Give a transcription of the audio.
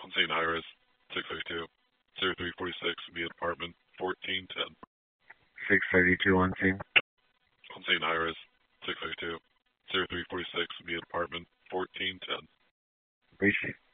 On St. Iris, 652. 0346, be at apartment 1410. 632 on scene. On St. Iris, 652. 0346, be at apartment 1410. Appreciate it.